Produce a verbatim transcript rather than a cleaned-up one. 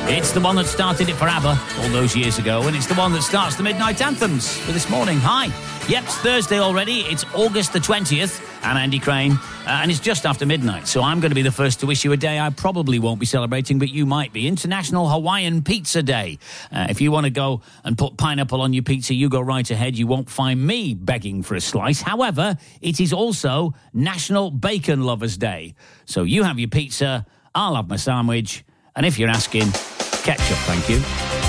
It's the one that started it for ABBA all those years ago, and it's the one that starts the Midnight Anthems for this morning. Hi. Yep, it's Thursday already. It's August the twentieth. I'm Andy Crane, uh, and it's just after midnight, so I'm going to be the first to wish you a day I probably won't be celebrating, but you might be. International Hawaiian Pizza Day. Uh, if you want to go and put pineapple on your pizza, you go right ahead. You won't find me begging for a slice. However, it is also National Bacon Lovers Day. So you have your pizza, I'll have my sandwich, and if you're asking, ketchup, thank you.